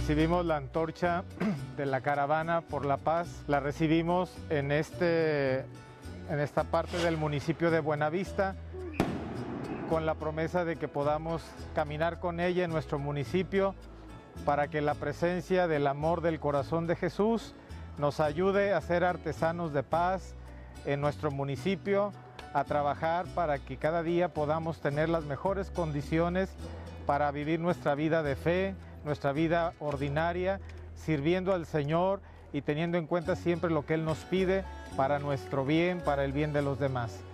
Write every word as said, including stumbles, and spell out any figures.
recibimos la antorcha de la Caravana por la Paz. La recibimos en, este, en esta parte del municipio de Buenavista, con la promesa de que podamos caminar con ella en nuestro municipio para que la presencia del amor del corazón de Jesús nos ayude a ser artesanos de paz en nuestro municipio, a trabajar para que cada día podamos tener las mejores condiciones para vivir nuestra vida de fe, nuestra vida ordinaria, sirviendo al Señor y teniendo en cuenta siempre lo que Él nos pide para nuestro bien, para el bien de los demás.